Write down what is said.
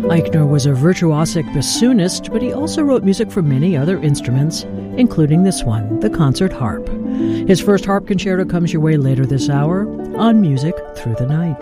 Eichner was a virtuosic bassoonist, but he also wrote music for many other instruments, including this one, the concert harp. His first harp concerto comes your way later this hour on Music Through the Night.